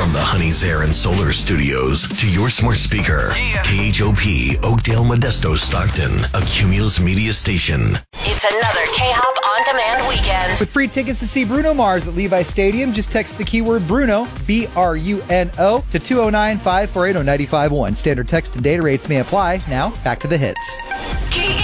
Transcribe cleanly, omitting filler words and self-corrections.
From the Honey's Air and Solar Studios to your smart speaker, KHOP, Oakdale, Modesto, Stockton, a Cumulus Media station. It's another K-Hop On Demand weekend. With free tickets to see Bruno Mars at Levi Stadium, just text the keyword Bruno, B-R-U-N-O, to 209-548-0951. Standard text and data rates may apply. Now, back to the hits.